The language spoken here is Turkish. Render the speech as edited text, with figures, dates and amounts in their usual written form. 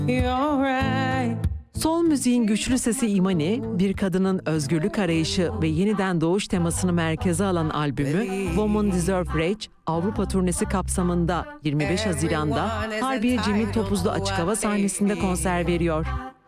you're right. Soul müziğin güçlü sesi Imani, bir kadının özgürlük arayışı ve yeniden doğuş temasını merkeze alan albümü Women Deserve Rage, Avrupa turnesi kapsamında 25 Haziran'da Harbiye Cemil Topuzlu Açık Hava sahnesinde konser veriyor.